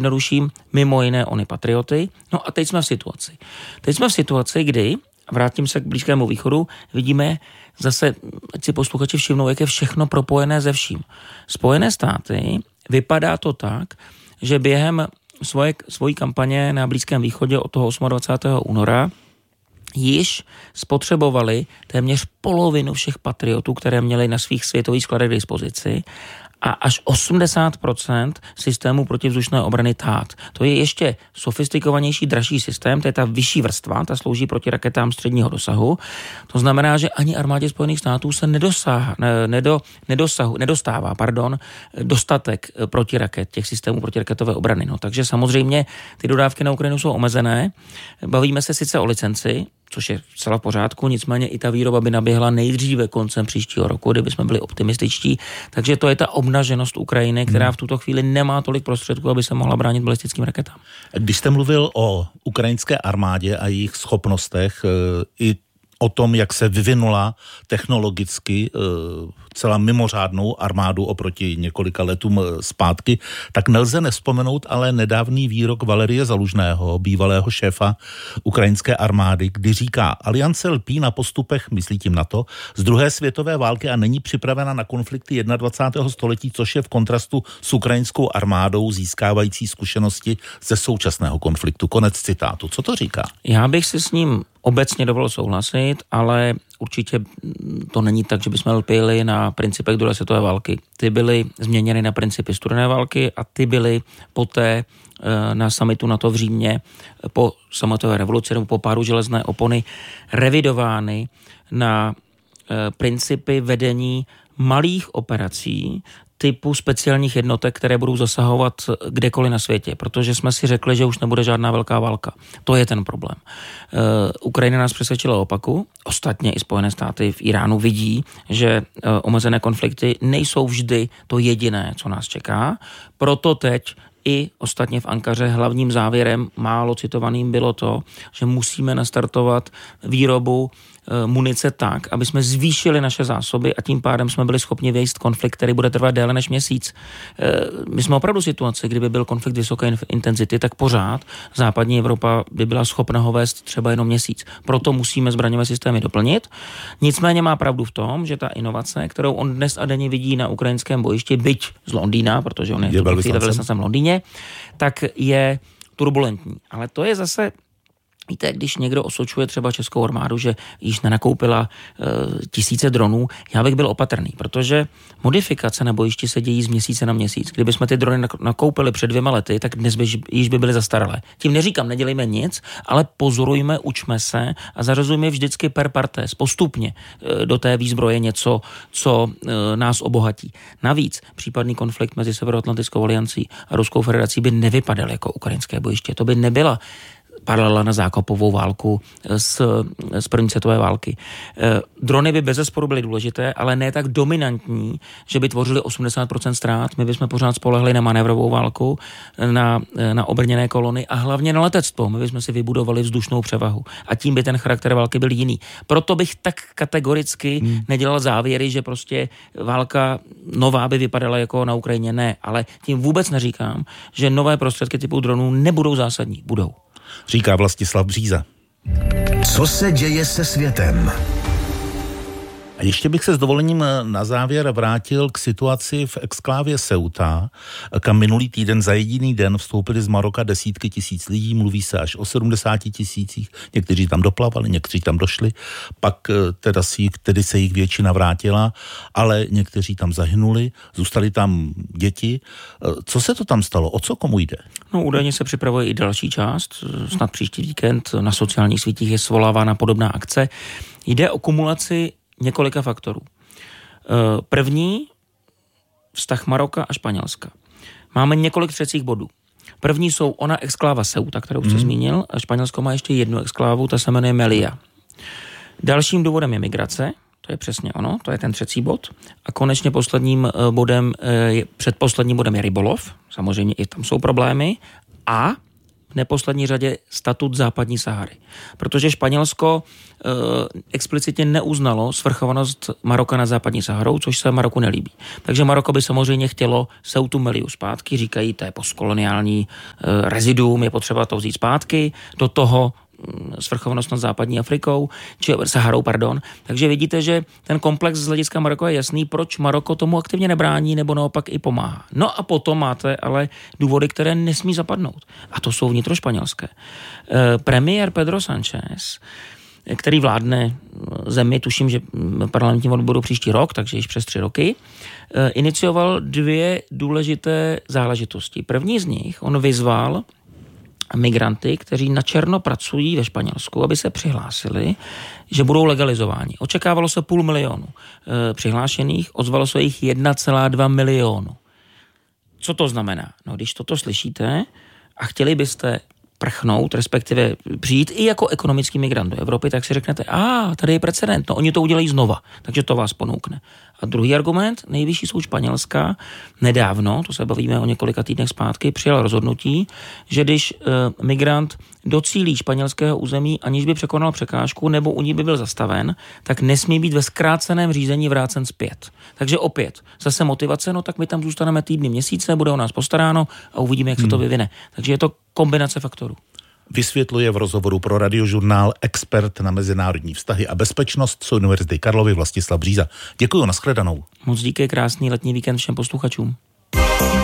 zjednoduším, mimo jiné ony patrioty. No a teď jsme v situaci, kdy, vrátím se k Blízkému východu, vidíme zase, ať si posluchači všimnou, jak je všechno propojené se vším. Spojené státy, vypadá to tak, že během svojí kampaně na Blízkém východě od toho 28. února již spotřebovali téměř polovinu všech patriotů, které měli na svých světových skladech k dispozici, a až 80% systému protivzdušné obrany THAAD. To je ještě sofistikovanější, dražší systém, to je ta vyšší vrstva, ta slouží proti raketám středního dosahu. To znamená, že ani armádě Spojených států se nedostává dostatek protiraket, těch systémů protiraketové obrany. No, takže samozřejmě ty dodávky na Ukrajinu jsou omezené. Bavíme se sice o licenci, což je zcela v pořádku, nicméně i ta výroba by naběhla nejdříve koncem příštího roku, kdyby jsme byli optimističtí. Takže to je ta obnaženost Ukrajiny, která v tuto chvíli nemá tolik prostředků, aby se mohla bránit balistickým raketám. Když jste mluvil o ukrajinské armádě a jejich schopnostech, i o tom, jak se vyvinula technologicky celá mimořádnou armádu oproti několika letům zpátky, tak nelze nevzpomenout ale nedávný výrok Valerie Zalužného, bývalého šéfa ukrajinské armády, kdy říká: Aliance lpí na postupech, myslí tím NATO, z druhé světové války a není připravena na konflikty 21. století, což je v kontrastu s ukrajinskou armádou získávající zkušenosti ze současného konfliktu. Konec citátu. Co to říká? Já bych si s ním obecně dovolil souhlasit, ale určitě to není tak, že bychom lpěli na principech druhé světové války. Ty byly změněny na principy studené války a ty byly poté na summitu NATO v Římě po sametové revoluci nebo po pádu železné opony revidovány na principy vedení malých operací typu speciálních jednotek, které budou zasahovat kdekoliv na světě, protože jsme si řekli, že už nebude žádná velká válka. To je ten problém. Ukrajina nás přesvědčila opaku, ostatně i Spojené státy v Iránu vidí, že omezené konflikty nejsou vždy to jediné, co nás čeká. Proto teď i ostatně v Ankaře hlavním závěrem málo citovaným bylo to, že musíme nastartovat výrobu munice tak, aby jsme zvýšili naše zásoby a tím pádem jsme byli schopni vejít konflikt, který bude trvat déle než měsíc. My jsme opravdu v situaci, kdyby byl konflikt vysoké intenzity, tak pořád západní Evropa by byla schopna ho vést třeba jenom měsíc. Proto musíme zbraňové systémy doplnit. Nicméně má pravdu v tom, že ta inovace, kterou on dnes a denně vidí na ukrajinském bojišti, byť z Londýna, protože on je velvyslancem v Londýně, tak je turbulentní. Ale to je zase, víte, když někdo osočuje třeba českou armádu, že již nenakoupila tisíce dronů, já bych byl opatrný, protože modifikace na bojišti se dějí z měsíce na měsíc. Kdyby jsme ty drony nakoupili před 2 lety, tak dnes již by byly zastaralé. Tím neříkám, nedělejme nic, ale pozorujme, učme se a zařazujme vždycky per partes, postupně do té výzbroje něco, co nás obohatí. Navíc případný konflikt mezi Severoatlantickou aliancí a Ruskou federací by nevypadal jako ukrajinské bojiště. To by nebyla paralela na zákopovou válku z první světové války. Drony by bezesporu byly důležité, ale ne tak dominantní, že by tvořily 80% ztrát. My bychom pořád spolehli na manévrovou válku, na obrněné kolony a hlavně na letectvo. My bychom si vybudovali vzdušnou převahu a tím by ten charakter války byl jiný. Proto bych tak kategoricky nedělal závěry, že prostě válka nová by vypadala jako na Ukrajině. Ne, ale tím vůbec neříkám, že nové prostředky typu dronů nebudou zásadní. Budou. Říká Vlastislav Bříza. Co se děje se světem? A ještě bych se s dovolením na závěr vrátil k situaci v exklávě Ceuta, kam minulý týden za jediný den vstoupili z Maroka desítky tisíc lidí, mluví se až o 70 000, někteří tam doplavali, někteří tam došli, pak tedy se jich většina vrátila, ale někteří tam zahynuli, zůstali tam děti. Co se to tam stalo? O co komu jde? No, údajně se připravuje i další část, snad příští víkend na sociálních sítích je svolávána podobná akce. Jde o kumulaci několika faktorů. První, vztah Maroka a Španělska. Máme několik třecích bodů. První jsou ona exkláva Ceuta, kterou jste zmínil, a Španělsko má ještě jednu exklávu, ta se jmenuje Melilla. Dalším důvodem je migrace, to je přesně ono, to je ten třecí bod. A konečně předposledním bodem je rybolov, samozřejmě i tam jsou problémy. A v neposlední řadě statut západní Sahary. Protože Španělsko explicitně neuznalo svrchovanost Maroka nad západní Saharou, což se Maroku nelíbí. Takže Maroko by samozřejmě chtělo Ceutu Melillu zpátky, říkají, to je postkoloniální reziduum, je potřeba to vzít zpátky, do toho svrchovanost nad západní Afrikou, či Saharou, pardon. Takže vidíte, že ten komplex z hlediska Maroka je jasný, proč Maroko tomu aktivně nebrání, nebo naopak i pomáhá. No a potom máte ale důvody, které nesmí zapadnout. A to jsou vnitrošpanělské. Premiér Pedro Sánchez, který vládne zemi, tuším, že parlamentní volby budou příští rok, takže již přes 3 roky, inicioval 2 důležité záležitosti. První z nich, on vyzval migranty, kteří na černo pracují ve Španělsku, aby se přihlásili, že budou legalizováni. Očekávalo se 500 000 přihlášených, ozvalo se jich 1,2 milionu. Co to znamená? No, když toto slyšíte a chtěli byste prchnout, respektive přijít i jako ekonomický migrant do Evropy, tak si řeknete, tady je precedent, no oni to udělají znova, takže to vás ponoukne. A druhý argument, nejvyšší soud Španělska nedávno, to se bavíme o několika týdnech zpátky, přijal rozhodnutí, že když migrant docílí španělského území, aniž by překonal překážku nebo u ní by byl zastaven, tak nesmí být ve zkráceném řízení vrácen zpět. Takže opět, zase motivace, no tak my tam zůstaneme týdny, měsíce, bude o nás postaráno a uvidíme, jak se to vyvine. Takže je to kombinace faktorů. Vysvětluje v rozhovoru pro Radiožurnál expert na mezinárodní vztahy a bezpečnost z Univerzity Karlovy Vlastislav Bříza. Děkuju, nashledanou. Moc díky, krásný letní víkend všem posluchačům.